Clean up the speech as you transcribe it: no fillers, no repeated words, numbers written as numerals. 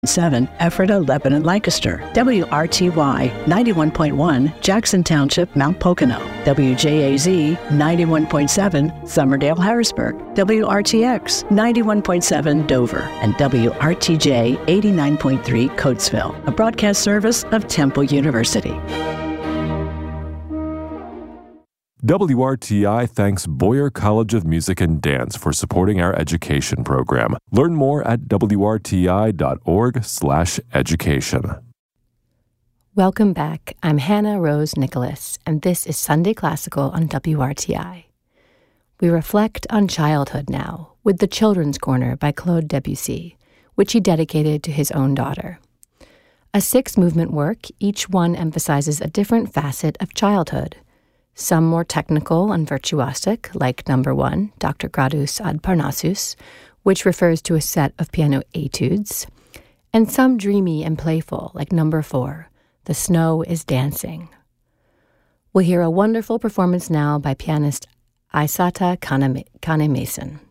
7 Ephrata, Lebanon, Lancaster. WRTY 91.1 Jackson Township, Mount Pocono. WJAZ 91.7 Summerdale, Harrisburg. WRTX 91.7 Dover. And WRTJ 89.3 Coatesville, a broadcast service of Temple University. WRTI thanks Boyer College of Music and Dance for supporting our education program. Learn more at wrti.org/education. Welcome back. I'm Hannah Rose Nicholas, and this is Sunday Classical on WRTI. We reflect on childhood now with The Children's Corner by Claude Debussy, which he dedicated to his own daughter. A 6-movement work, each one emphasizes a different facet of childhood. Some more technical and virtuosic, like number 1, Dr. Gradus ad Parnassus, which refers to a set of piano etudes, and some dreamy and playful, like number 4, The Snow is Dancing. We'll hear a wonderful performance now by pianist Aisata Kane Mason.